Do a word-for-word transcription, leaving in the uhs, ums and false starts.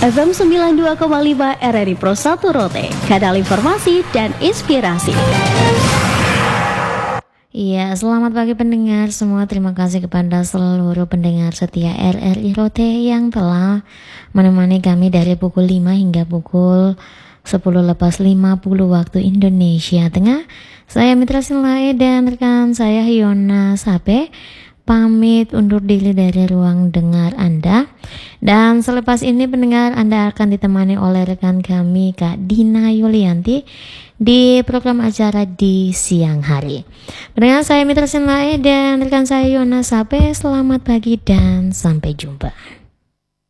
F M sembilan puluh dua koma lima R R I Pro satu Rote, kanal informasi dan inspirasi. Iya, selamat pagi pendengar semua. Terima kasih kepada seluruh pendengar setia R R I Rote yang telah menemani kami dari pukul lima hingga pukul sepuluh lepas lima puluh waktu Indonesia Tengah. Saya Mitra Sinlae dan rekan saya Yona Sape pamit undur diri dari ruang dengar Anda. Dan selepas ini pendengar, Anda akan ditemani oleh rekan kami Kak Dina Yulianti di program acara di siang hari. Pendengar, saya Mitra Sinlae dan rekan saya Yona Sape, selamat pagi dan sampai jumpa.